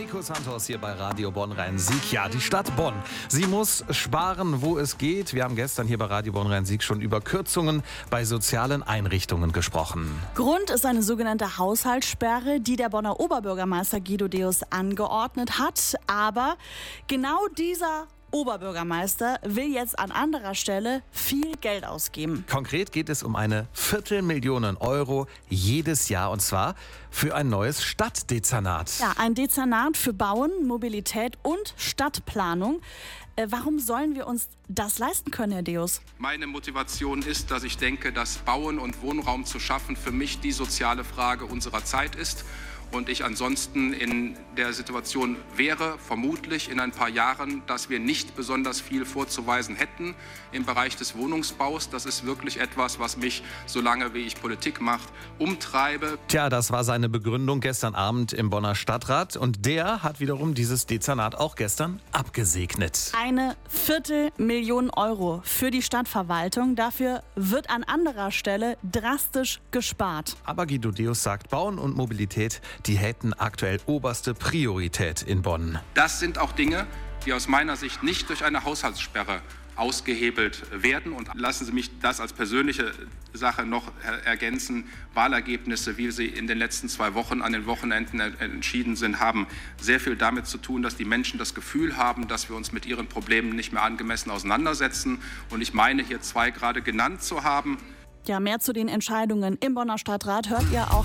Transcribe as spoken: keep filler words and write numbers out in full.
Nico Santos hier bei Radio Bonn Rhein-Sieg. Ja, die Stadt Bonn, sie muss sparen, wo es geht. Wir haben gestern hier bei Radio Bonn Rhein-Sieg schon über Kürzungen bei sozialen Einrichtungen gesprochen. Grund ist eine sogenannte Haushaltssperre, die der Bonner Oberbürgermeister Guido Deus angeordnet hat. Aber genau dieser Oberbürgermeister will jetzt an anderer Stelle viel Geld ausgeben. Konkret geht es um eine Viertelmillion Euro jedes Jahr, und zwar für ein neues Stadtdezernat. Ja, ein Dezernat für Bauen, Mobilität und Stadtplanung. Äh, warum sollen wir uns das leisten können, Herr Deus? Meine Motivation ist, dass ich denke, dass Bauen und Wohnraum zu schaffen für mich die soziale Frage unserer Zeit ist. Und ich ansonsten in der Situation wäre, vermutlich in ein paar Jahren, dass wir nicht besonders viel vorzuweisen hätten im Bereich des Wohnungsbaus. Das ist wirklich etwas, was mich, solange wie ich Politik mache, umtreibe. Tja, das war seine Begründung gestern Abend im Bonner Stadtrat. Und der hat wiederum dieses Dezernat auch gestern abgesegnet. Eine Viertelmillion Euro für die Stadtverwaltung. Dafür wird an anderer Stelle drastisch gespart. Aber Guido Deus sagt, Bauen und Mobilität, die hätten aktuell oberste Priorität in Bonn. Das sind auch Dinge, die aus meiner Sicht nicht durch eine Haushaltssperre ausgehebelt werden. Und lassen Sie mich das als persönliche Sache noch ergänzen. Wahlergebnisse, wie sie in den letzten zwei Wochen an den Wochenenden entschieden sind, haben sehr viel damit zu tun, dass die Menschen das Gefühl haben, dass wir uns mit ihren Problemen nicht mehr angemessen auseinandersetzen. Und ich meine, hier zwei gerade genannt zu haben. Ja, mehr zu den Entscheidungen im Bonner Stadtrat hört ihr auch